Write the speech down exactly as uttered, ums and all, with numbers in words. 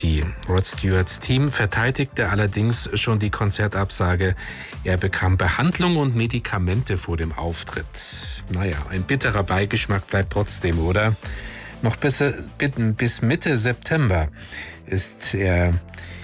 Die Rod Stewarts Team verteidigte allerdings schon die Konzertabsage. Er bekam Behandlung und Medikamente vor dem Auftritt. Naja, ein bitterer Beigeschmack bleibt trotzdem, oder? Noch bis, bis Mitte September ist er